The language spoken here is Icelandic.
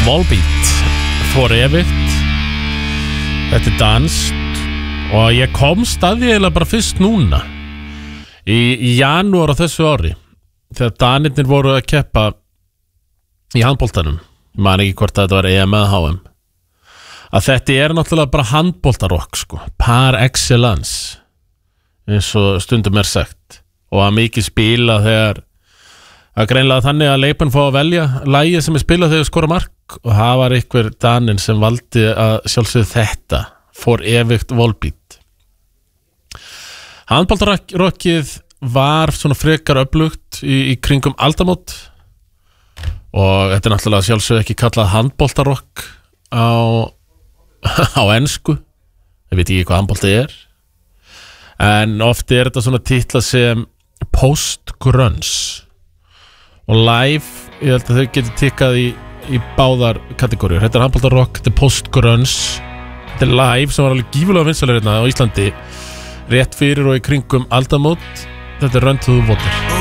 Volbeat For evigt. Þetta danskt og ég komst að því eiginlega bara fyrst núna í janúar á þessu ári þegar Danirnir voru að keppa í handboltanum, ég man ekki hvort að þetta var EM eða HM, að þetta er náttúrulega bara handboltarokk sko, par excellence eins og stundum sagt, og að mikið spila þegar að greinlega þannig að leikmenn fá að velja lagið sem er spilað þegar skora mark, og það var einhver Danin sem valdi að sjálfsögðu þetta For evigt Volbeat. Handboltarokkið var svona frekar öflugt í kringum aldamót, og þetta er náttúrulega sjálfsögðu ekki kallað handboltarokk á ensku, ég veit ekki hvað handbolti er, en oft er þetta svona titlað sem post-grunge og live, ég held að þau getur tikkað í báðar kategóriur. Þetta er handboltarokk, þetta er post-grunge, þetta er live sem var alveg gífulega vinsælir hérna á Íslandi rétt fyrir og í kringum aldamót. Þetta er Run to the Water.